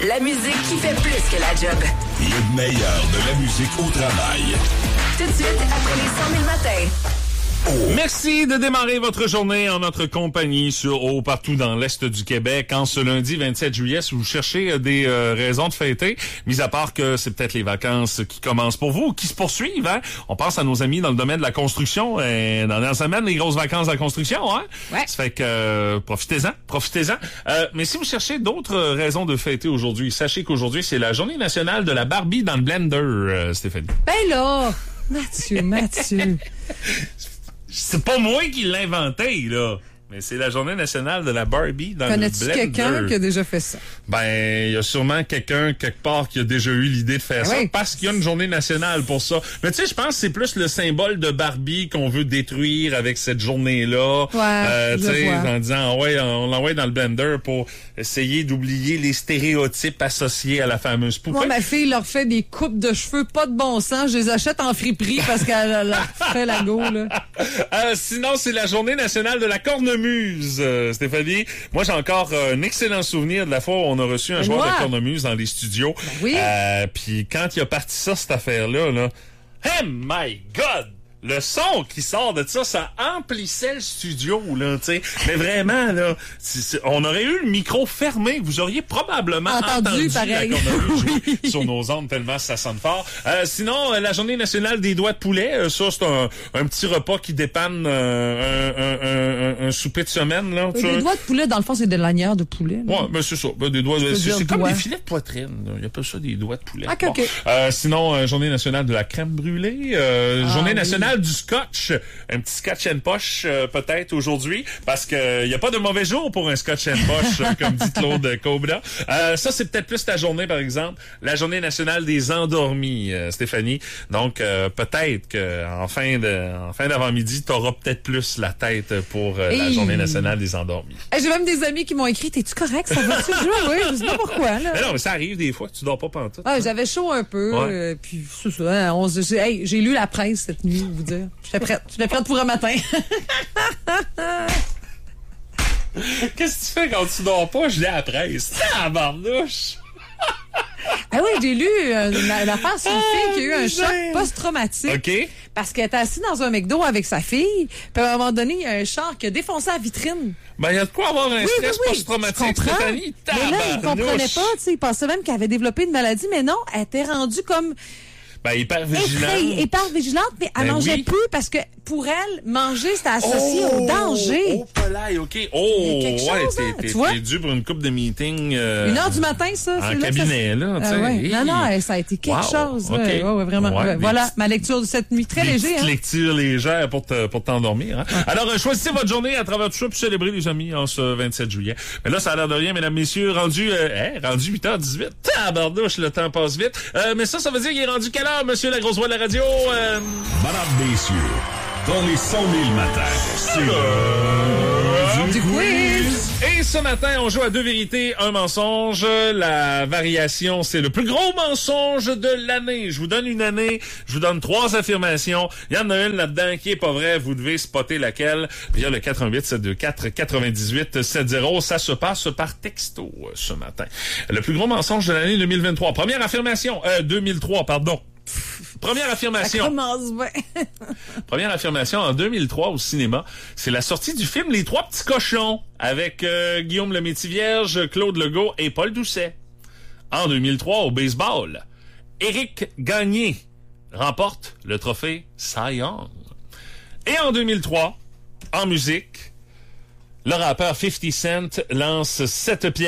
La musique qui fait plus que la job. Le meilleur de la musique au travail. Tout de suite, après les 100 000 matins. Merci de démarrer votre journée en notre compagnie partout dans l'Est du Québec en ce lundi 27 juillet. Si vous cherchez des raisons de fêter, mis à part que c'est peut-être les vacances qui commencent pour vous ou qui se poursuivent, hein? On pense à nos amis dans le domaine de la construction. Et dans la semaine, les grosses vacances de la construction, hein? Ouais. Ça fait que profitez-en. Mais si vous cherchez d'autres raisons de fêter aujourd'hui, sachez qu'aujourd'hui, c'est la journée nationale de la Barbie dans le blender, Stéphanie. Ben là, Mathieu. C'est pas moi qui l'ai inventé, là. Mais c'est la journée nationale de la Barbie dans le blender. Connais-tu quelqu'un qui a déjà fait ça? Ben, il y a sûrement quelqu'un, quelque part, qui a déjà eu l'idée de faire ça, parce qu'il y a une journée nationale pour ça. Mais tu sais, je pense que c'est plus le symbole de Barbie qu'on veut détruire avec cette journée-là. Ouais, tu sais, en disant, on l'envoie dans le blender pour essayer d'oublier les stéréotypes associés à la fameuse poupée. Moi, ma fille leur fait des coupes de cheveux pas de bon sens. Je les achète en friperie parce qu'elle leur fait la go, là. Sinon, c'est la journée nationale de la cornemuse, Stéphanie. Moi, j'ai encore un excellent souvenir de la fois où on a reçu un joueur de cornemuse dans les studios. Ben oui. Puis quand il a parti ça, cette affaire-là, là, hey my God! Le son qui sort de ça emplissait le studio, là, tu sais. Mais vraiment, là, on aurait eu le micro fermé. Vous auriez probablement entendu pareil. la cornemuse jouer sur nos ondes tellement ça sonne fort. Sinon, la journée nationale des doigts de poulet, ça, c'est un petit repas qui dépanne un souper de semaine, là. Des doigts de poulet, dans le fond, c'est des lanières de poulet. Là. Ouais, mais c'est ça. Des doigts, c'est comme des filets de poitrine. Il appelle ça des doigts de poulet. OK. Sinon, journée nationale de la crème brûlée, journée nationale du scotch, un petit scotch and poche peut-être aujourd'hui, parce que y a pas de mauvais jour pour un scotch and poche, comme dit Claude Cobra. Ça, c'est peut-être plus ta journée, par exemple, la journée nationale des endormis, Stéphanie. Donc, peut-être que en fin d'avant-midi, t'auras peut-être plus la tête pour la journée nationale des endormis. J'ai même des amis qui m'ont écrit, t'es-tu correct? Ça va-tu jouer? Oui, je sais pas pourquoi, là. Mais non, mais ça arrive des fois que tu dors pas pantoute. J'avais chaud un peu, puis c'est ça. Hein, j'ai lu la presse cette nuit, vous dire. J'étais prête pour un matin. Qu'est-ce que tu fais quand tu dors pas? Je lis la presse. Tabarnouche! Ah oui, j'ai lu une affaire sur une fille qui a eu un choc post-traumatique. OK. Parce qu'elle était assise dans un McDo avec sa fille, puis à un moment donné, il y a un char qui a défoncé la vitrine. Ben, il y a de quoi avoir un stress post-traumatique, Stéphanie. Mais là, il comprenait pas, tu sais, il pensait même qu'elle avait développé une maladie, mais non, elle était rendue comme... Ben, hyper vigilante. Mais elle mangeait plus parce que pour elle, manger, c'était associé au danger. Oh, polaille, OK. Oh, quelque chose, hein, tu vois? T'es dû pour une couple de meetings. 1h du matin, ça. En cabinet, là, tu sais. Ouais. Non, ça a été quelque chose. Okay. Ouais, vraiment. Ouais, voilà, ma lecture de cette nuit, très léger. Petite lecture légère pour t'endormir. Hein? Alors, choisissez votre journée à travers tout ça, puis célébrez les amis en ce 27 juillet. Mais là, ça a l'air de rien, mesdames, messieurs, rendu 8h18. Tabardouche, le temps passe vite. Mais ça veut dire qu'il est rendu quelle heure, monsieur la grosse voix de la radio? Madame, messieurs, dans les 100 000 matins, c'est Du quiz! Et ce matin, on joue à 2 vérités, un mensonge. La variation, c'est le plus gros mensonge de l'année. Je vous donne une année, je vous donne 3 affirmations. Il y en a une là-dedans qui est pas vraie. Vous devez spotter laquelle via le 418-724-9870. Ça se passe par texto ce matin. Le plus gros mensonge de l'année 2023. Première affirmation, 2003, pardon. Première affirmation. Ça commence bien. Première affirmation en 2003 au cinéma, c'est la sortie du film Les Trois Petits Cochons avec Guillaume le Métivierge, Claude Legault et Paul Doucet. En 2003 au baseball, Éric Gagné remporte le trophée Cy Young. Et en 2003, en musique, le rappeur 50 Cent lance 7 pièces